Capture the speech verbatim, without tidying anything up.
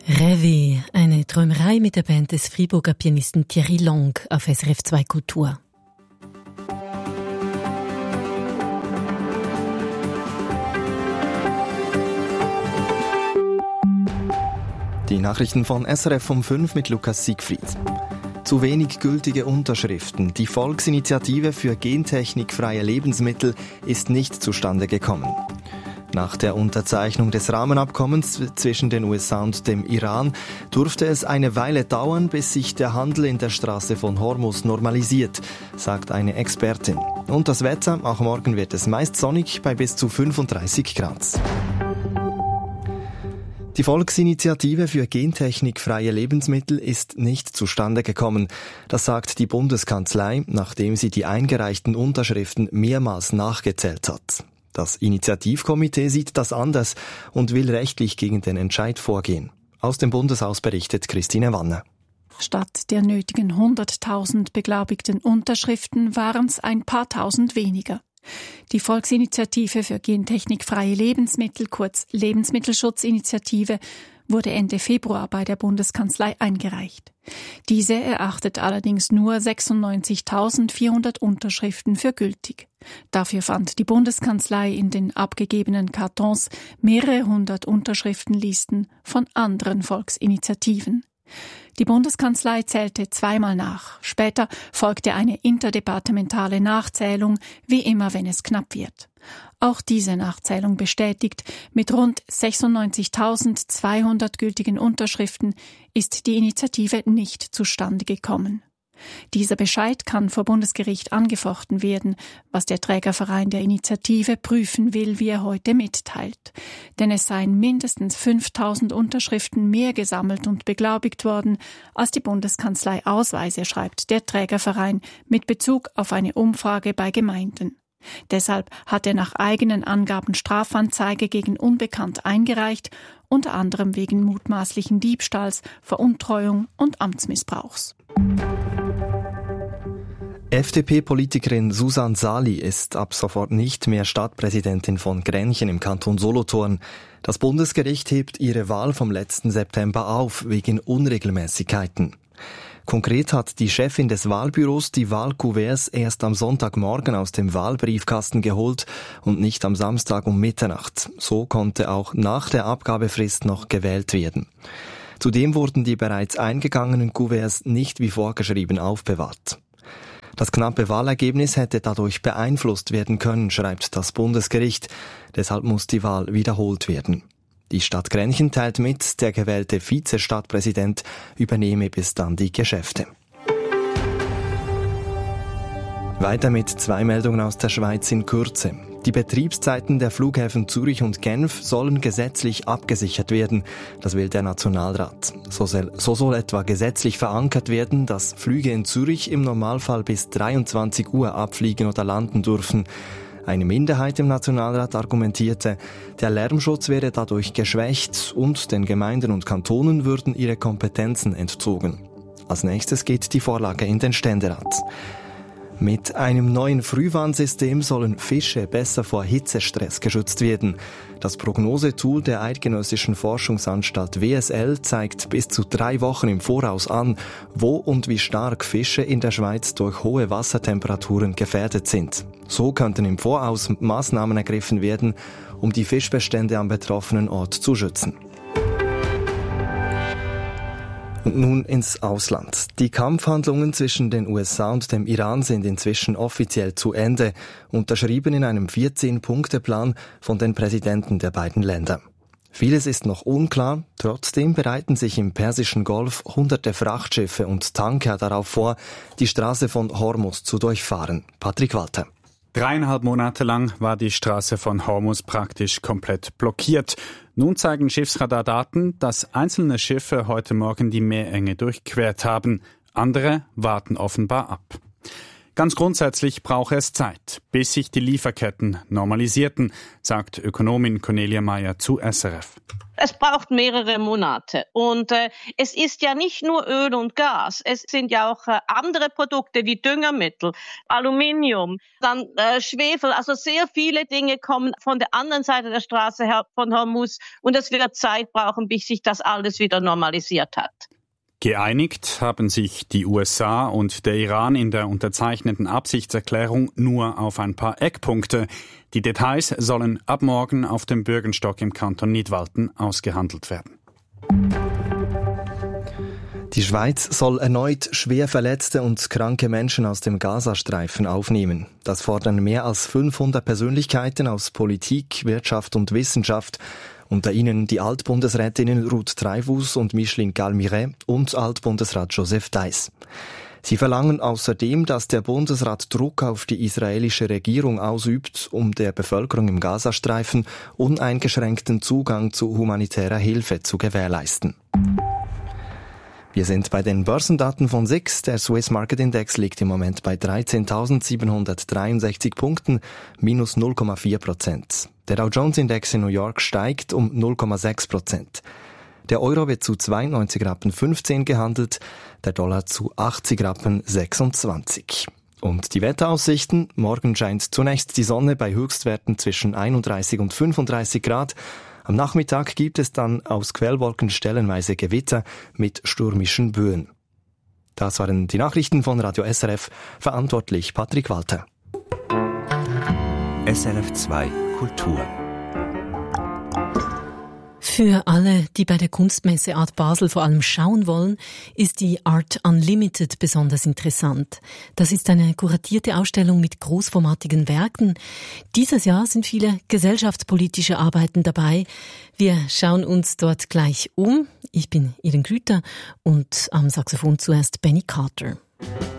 Rêver, eine Träumerei mit der Band des Friburger Pianisten Thierry Long auf S R F zwei Kultur. Die Nachrichten von S R F um fünf mit Lukas Siegfried. Zu wenig gültige Unterschriften. Die Volksinitiative für gentechnikfreie Lebensmittel ist nicht zustande gekommen. Nach der Unterzeichnung des Rahmenabkommens zwischen den U S A und dem Iran durfte es eine Weile dauern, bis sich der Handel in der Straße von Hormuz normalisiert, sagt eine Expertin. Und das Wetter, auch morgen wird es meist sonnig bei bis zu fünfunddreißig Grad. Die Volksinitiative für gentechnikfreie Lebensmittel ist nicht zustande gekommen. Das sagt die Bundeskanzlei, nachdem sie die eingereichten Unterschriften mehrmals nachgezählt hat. Das Initiativkomitee sieht das anders und will rechtlich gegen den Entscheid vorgehen. Aus dem Bundeshaus berichtet Christine Wanner. Statt der nötigen hunderttausend beglaubigten Unterschriften waren es ein paar tausend weniger. Die Volksinitiative für gentechnikfreie Lebensmittel, kurz Lebensmittelschutzinitiative, wurde Ende Februar bei der Bundeskanzlei eingereicht. Diese erachtet allerdings nur sechsundneunzigtausendvierhundert Unterschriften für gültig. Dafür fand die Bundeskanzlei in den abgegebenen Kartons mehrere hundert Unterschriftenlisten von anderen Volksinitiativen. Die Bundeskanzlei zählte zweimal nach. Später folgte eine interdepartementale Nachzählung, wie immer, wenn es knapp wird. Auch diese Nachzählung bestätigt, mit rund sechsundneunzigtausendzweihundert gültigen Unterschriften ist die Initiative nicht zustande gekommen. Dieser Bescheid kann vor Bundesgericht angefochten werden, was der Trägerverein der Initiative prüfen will, wie er heute mitteilt. Denn es seien mindestens fünftausend Unterschriften mehr gesammelt und beglaubigt worden, als die Bundeskanzlei ausweise, schreibt der Trägerverein mit Bezug auf eine Umfrage bei Gemeinden. Deshalb hat er nach eigenen Angaben Strafanzeige gegen Unbekannt eingereicht, unter anderem wegen mutmaßlichen Diebstahls, Veruntreuung und Amtsmissbrauchs. F D P-Politikerin Susan Sali ist ab sofort nicht mehr Stadtpräsidentin von Grenchen im Kanton Solothurn. Das Bundesgericht hebt ihre Wahl vom letzten September auf, wegen Unregelmäßigkeiten. Konkret hat die Chefin des Wahlbüros die Wahlkuverts erst am Sonntagmorgen aus dem Wahlbriefkasten geholt und nicht am Samstag um Mitternacht. So konnte auch nach der Abgabefrist noch gewählt werden. Zudem wurden die bereits eingegangenen Kuverts nicht wie vorgeschrieben aufbewahrt. Das knappe Wahlergebnis hätte dadurch beeinflusst werden können, schreibt das Bundesgericht. Deshalb muss die Wahl wiederholt werden. Die Stadt Grenchen teilt mit, der gewählte Vize-Stadtpräsident übernehme bis dann die Geschäfte. Weiter mit zwei Meldungen aus der Schweiz in Kürze. Die Betriebszeiten der Flughäfen Zürich und Genf sollen gesetzlich abgesichert werden. Das will der Nationalrat. So soll, so soll etwa gesetzlich verankert werden, dass Flüge in Zürich im Normalfall bis dreiundzwanzig Uhr abfliegen oder landen dürfen. Eine Minderheit im Nationalrat argumentierte, der Lärmschutz wäre dadurch geschwächt und den Gemeinden und Kantonen würden ihre Kompetenzen entzogen. Als nächstes geht die Vorlage in den Ständerat. Mit einem neuen Frühwarnsystem sollen Fische besser vor Hitzestress geschützt werden. Das Prognosetool der Eidgenössischen Forschungsanstalt W S L zeigt bis zu drei Wochen im Voraus an, wo und wie stark Fische in der Schweiz durch hohe Wassertemperaturen gefährdet sind. So könnten im Voraus Maßnahmen ergriffen werden, um die Fischbestände am betroffenen Ort zu schützen. Und nun ins Ausland. Die Kampfhandlungen zwischen den U S A und dem Iran sind inzwischen offiziell zu Ende, unterschrieben in einem vierzehn-Punkte-Plan von den Präsidenten der beiden Länder. Vieles ist noch unklar, trotzdem bereiten sich im Persischen Golf hunderte Frachtschiffe und Tanker darauf vor, die Straße von Hormuz zu durchfahren. Patrick Walter. Dreieinhalb Monate lang war die Straße von Hormuz praktisch komplett blockiert. Nun zeigen Schiffsradardaten, dass einzelne Schiffe heute Morgen die Meerenge durchquert haben. Andere warten offenbar ab. Ganz grundsätzlich brauche es Zeit, bis sich die Lieferketten normalisierten, sagt Ökonomin Cornelia Meyer zu S R F. Es braucht mehrere Monate und äh, es ist ja nicht nur Öl und Gas, es sind ja auch äh, andere Produkte wie Düngermittel, Aluminium, dann äh, Schwefel, also sehr viele Dinge kommen von der anderen Seite der Straße her von Hormuz und es wird Zeit brauchen, bis sich das alles wieder normalisiert hat. Geeinigt haben sich die U S A und der Iran in der unterzeichneten Absichtserklärung nur auf ein paar Eckpunkte. Die Details sollen ab morgen auf dem Bürgenstock im Kanton Nidwalden ausgehandelt werden. Die Schweiz soll erneut schwer verletzte und kranke Menschen aus dem Gazastreifen aufnehmen. Das fordern mehr als fünfhundert Persönlichkeiten aus Politik, Wirtschaft und Wissenschaft. Unter ihnen die Altbundesrätinnen Ruth Dreifuss und Micheline Galmiret und Altbundesrat Joseph Deiss. Sie verlangen außerdem, dass der Bundesrat Druck auf die israelische Regierung ausübt, um der Bevölkerung im Gazastreifen uneingeschränkten Zugang zu humanitärer Hilfe zu gewährleisten. Wir sind bei den Börsendaten von S I X. Der Swiss Market Index liegt im Moment bei dreizehntausendsiebenhundertdreiundsechzig Punkten, minus null Komma vier Prozent. Der Dow Jones Index in New York steigt um null Komma sechs Prozent. Der Euro wird zu zweiundneunzig Rappen fünfzehn gehandelt, der Dollar zu achtzig Rappen sechsundzwanzig. Und die Wetteraussichten: Morgen scheint zunächst die Sonne bei Höchstwerten zwischen einunddreißig und fünfunddreißig Grad. Am Nachmittag gibt es dann aus Quellwolken stellenweise Gewitter mit stürmischen Böen. Das waren die Nachrichten von Radio S R F, verantwortlich Patrick Walter. S R F zwei Kultur. Für alle, die bei der Kunstmesse Art Basel vor allem schauen wollen, ist die Art Unlimited besonders interessant. Das ist eine kuratierte Ausstellung mit großformatigen Werken. Dieses Jahr sind viele gesellschaftspolitische Arbeiten dabei. Wir schauen uns dort gleich um. Ich bin Iren Grüter und am Saxophon zuerst Benny Carter.